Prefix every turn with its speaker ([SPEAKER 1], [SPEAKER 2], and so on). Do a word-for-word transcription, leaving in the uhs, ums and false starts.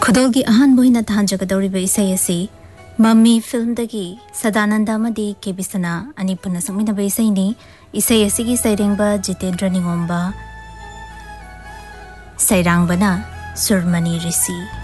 [SPEAKER 1] खुदोगी अहान बोहिना थांजगदौरिबा इसै असि mummy film दगी Sadananda मदी केबिसना अनि पुना समिनबा इसैनी इसै असिगी सैरेंगबा जितेंद्र निंगोंबा सैरांगबना सुरमनी ऋषि।